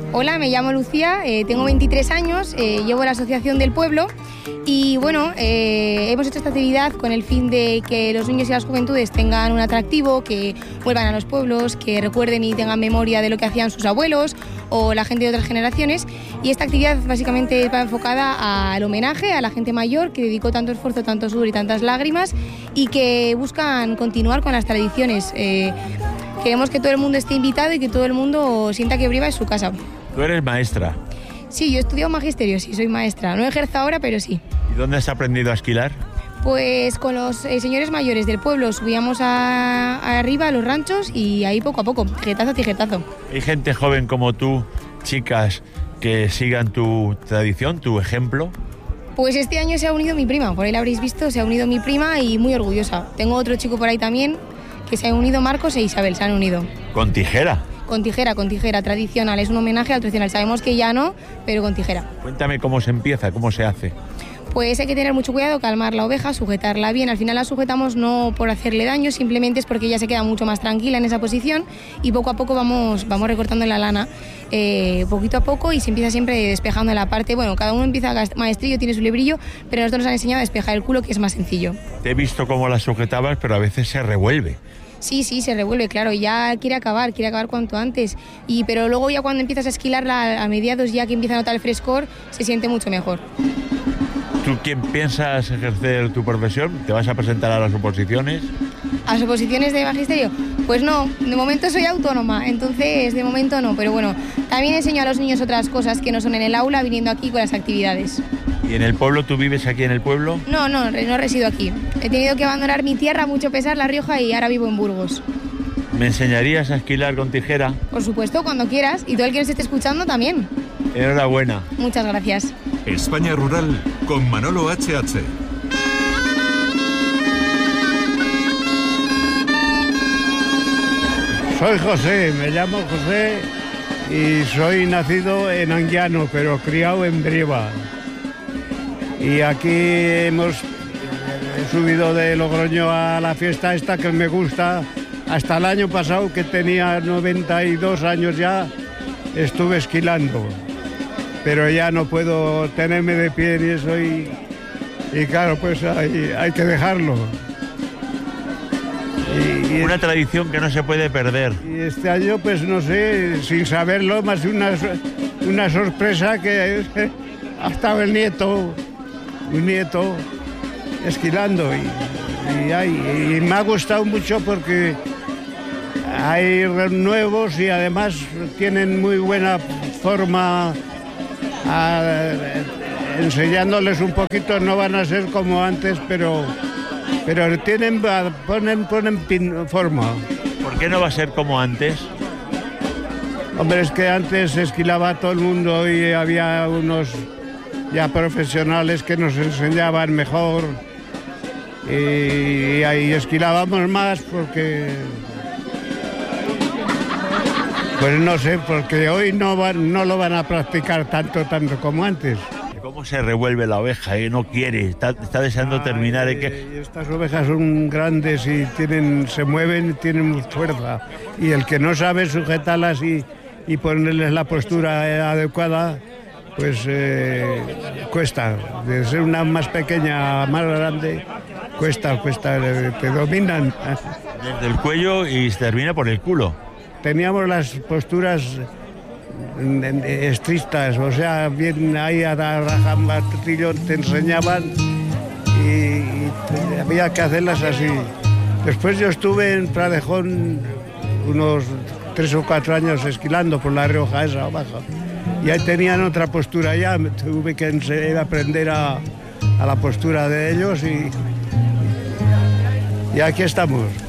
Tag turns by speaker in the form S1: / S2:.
S1: Hola, me llamo Lucía, tengo 23 años, llevo la asociación del pueblo y bueno, hemos hecho esta actividad con el fin de que los niños y las juventudes tengan un atractivo, que vuelvan a los pueblos, que recuerden y tengan memoria de lo que hacían sus abuelos o la gente de otras generaciones, y esta actividad básicamente va enfocada al homenaje a la gente mayor que dedicó tanto esfuerzo, tanto sudor y tantas lágrimas y que buscan continuar con las tradiciones. Queremos que todo el mundo esté invitado y que todo el mundo sienta que Briva es su casa.
S2: Tú eres maestra.
S1: Sí, yo he estudiado magisterio, sí, soy maestra. No ejerzo ahora, pero sí.
S2: ¿Y dónde has aprendido a esquilar?
S1: Pues con los señores mayores del pueblo subíamos arriba a los ranchos y ahí poco a poco, tijetazo a tijetazo.
S2: ¿Hay gente joven como tú, chicas, que sigan tu tradición, tu ejemplo?
S1: Pues este año se ha unido mi prima, por ahí la habréis visto, se ha unido mi prima y muy orgullosa. Tengo otro chico por ahí también que se han unido, Marcos e Isabel, se han unido.
S2: ¿Con tijera?
S1: Con tijera, tradicional, es un homenaje al tradicional. Sabemos que ya no, pero con tijera.
S2: Cuéntame cómo se empieza, cómo se hace.
S1: Pues hay que tener mucho cuidado, calmar la oveja, sujetarla bien. Al final la sujetamos no por hacerle daño, simplemente es porque ella se queda mucho más tranquila en esa posición y poco a poco vamos recortando la lana, poquito a poco, y se empieza siempre despejando la parte. Bueno, cada uno empieza maestrillo, tiene su librillo, pero nosotros nos han enseñado a despejar el culo, que es más sencillo.
S2: Te he visto cómo la sujetabas, pero a veces se revuelve.
S1: Sí, se revuelve, claro, ya quiere acabar cuanto antes, pero luego ya cuando empiezas a esquilarla a mediados, ya que empieza a notar el frescor, se siente mucho mejor.
S2: ¿Tú quién piensas ejercer tu profesión? ¿Te vas a presentar a las oposiciones?
S1: ¿A las oposiciones de magisterio? Pues no, de momento soy autónoma, entonces de momento no, pero bueno, también enseño a los niños otras cosas que no son en el aula, viniendo aquí con las actividades.
S2: ¿Y en el pueblo? ¿Tú vives aquí en el pueblo?
S1: No resido aquí. He tenido que abandonar mi tierra, mucho pesar, La Rioja, y ahora vivo en Burgos.
S2: ¿Me enseñarías a esquilar con tijera?
S1: Por supuesto, cuando quieras, y todo el que nos esté escuchando también.
S2: Enhorabuena.
S1: Muchas gracias.
S3: España Rural con Manolo HH.
S4: Soy José, me llamo José y soy nacido en Anguiano, pero criado en Briva. Y aquí he subido de Logroño a la fiesta esta que me gusta. Hasta el año pasado, que tenía 92 años ya, estuve esquilando. Pero ya no puedo tenerme de pie y eso, y claro, pues hay que dejarlo.
S2: Una tradición que no se puede perder.
S4: Y este año, pues no sé, sin saberlo, más una sorpresa, que ha estado un nieto esquilando y me ha gustado mucho porque hay nuevos y además tienen muy buena forma, enseñándoles un poquito. No van a ser como antes, pero ponen forma.
S2: ¿Por qué no va a ser como antes?
S4: Hombre, es que antes esquilaba todo el mundo y había unos ya profesionales que nos enseñaban mejor y ahí esquilábamos más porque, pues no sé, porque hoy no lo van a practicar tanto como antes.
S2: ¿Cómo se revuelve la oveja? No quiere, está deseando terminar.
S4: Estas ovejas son grandes y se mueven y tienen fuerza, y el que no sabe sujetarlas y ponerles la postura adecuada, pues cuesta. De ser una más pequeña a más grande, cuesta, te dominan.
S2: Desde el cuello y se termina por el culo.
S4: Teníamos las posturas estrictas, o sea, bien ahí a rajamartillo te enseñaban y había que hacerlas así. Después yo estuve en Pradejón unos 3 o 4 años esquilando por La Rioja esa abajo, y ahí tenían otra postura ya, tuve que aprender a la postura de ellos y aquí estamos.